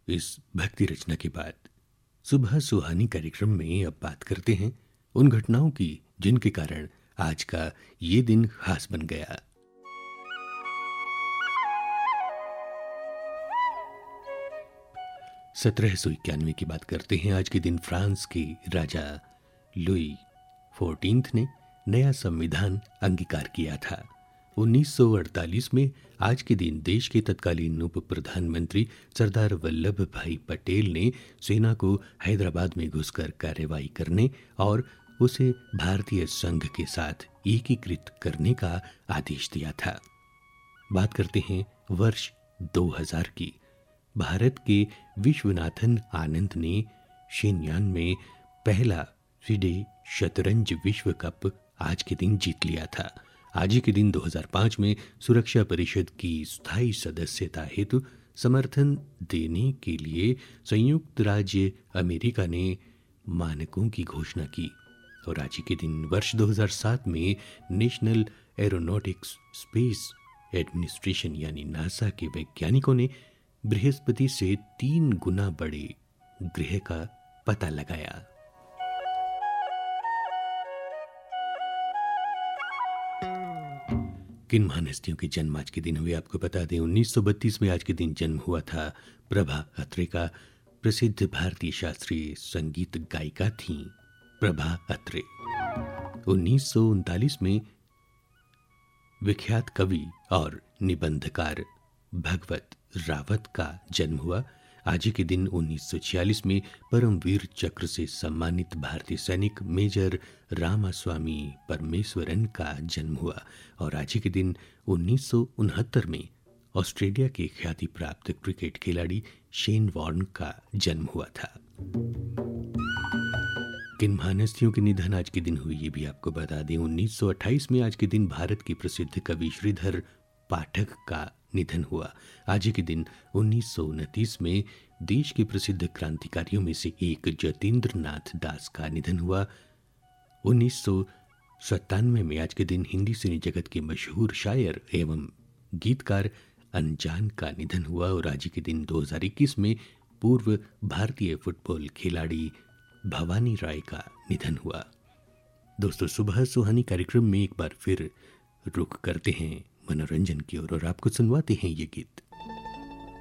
इस भक्ति रचना के बाद सुबह सुहानी कार्यक्रम में अब बात करते हैं उन घटनाओं की जिनके कारण आज का ये दिन खास बन गया। 1791 की बात करते हैं। आज के दिन फ्रांस के राजा लुई 14 ने नया संविधान अंगीकार किया था। 1948 में आज के दिन देश के तत्कालीन उप प्रधानमंत्री सरदार वल्लभ भाई पटेल ने सेना को हैदराबाद में घुसकर कार्रवाई करने और उसे भारतीय संघ के साथ एकीकृत करने का आदेश दिया था। बात करते हैं वर्ष 2000 की। भारत के विश्वनाथन आनंद ने शेनयान में पहला फिडे शतरंज विश्व कप आज के दिन जीत लिया था। आज ही के दिन 2005 में सुरक्षा परिषद की स्थायी सदस्यता हेतु समर्थन देने के लिए संयुक्त राज्य अमेरिका ने मानकों की घोषणा की। और आज ही के दिन वर्ष 2007 में नेशनल एरोनॉटिक्स स्पेस एडमिनिस्ट्रेशन यानी नासा के वैज्ञानिकों ने बृहस्पति से 3 गुना बड़े ग्रह का पता लगाया। किन महान हस्तियों के जन्म आज के दिन हुए आपको बता दें। 1932 में आज के दिन जन्म हुआ था प्रभा अत्रे का। प्रसिद्ध भारतीय शास्त्रीय संगीत गायिका थीं प्रभा अत्रे। 1939 में विख्यात कवि और निबंधकार भगवत रावत का जन्म हुआ। आज ही के दिन 1946 में परमवीर चक्र से सम्मानित भारतीय सैनिक मेजर रामास्वामी परमेश्वरन का जन्म हुआ। और आज ही के दिन 1969 में ऑस्ट्रेलिया के ख्याति प्राप्त क्रिकेट खिलाड़ी शेन वॉर्न का जन्म हुआ था। किन महान हस्तियों के निधन आज के दिन हुई ये भी आपको बता दें। 1928 में आज के दिन भारत के प्रसिद्ध कवि श्रीधर पाठक का निधन हुआ। आज ही के दिन 1929 में देश के प्रसिद्ध क्रांतिकारियों में से एक जतीन्द्र नाथ दास का निधन हुआ। 1997 में आज के दिन हिंदी सिने जगत के मशहूर शायर एवं गीतकार अनजान का निधन हुआ। और आज ही के दिन 2021 में पूर्व भारतीय फुटबॉल खिलाड़ी भवानी राय का निधन हुआ। दोस्तों, सुबह सुहानी कार्यक्रम में एक बार फिर रुख करते हैं मनोरंजन की ओर और आपको सुनवाते हैं ये गीत।